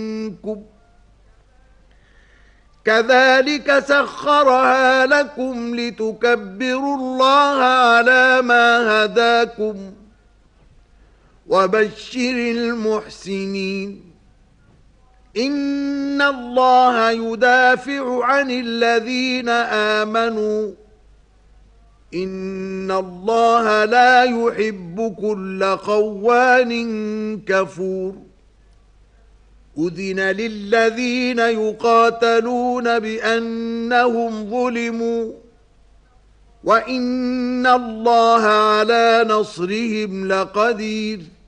منكم كذلك سخرها لكم لتكبروا الله على ما هداكم وبشر المحسنين إن الله يدافع عن الذين آمنوا إن الله لا يحب كل خوان كفور أذن للذين يقاتلون بأنهم ظلموا وإن الله على نصرهم لقدير